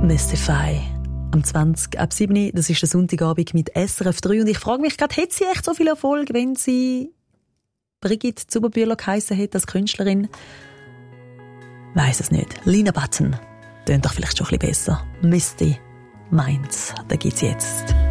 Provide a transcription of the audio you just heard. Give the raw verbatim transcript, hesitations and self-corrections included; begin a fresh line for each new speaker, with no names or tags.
Mystify. Am zwanzig ab sieben, das ist der Sonntagabend mit S R F drei. Und ich frage mich gerade, hätte sie echt so viel Erfolg, wenn sie Brigitte Zuberbühler geheissen hätte als Künstlerin? Weiss es nicht. Lina Button tönt doch vielleicht schon ein bisschen besser. Misty Minds, da gibt's jetzt.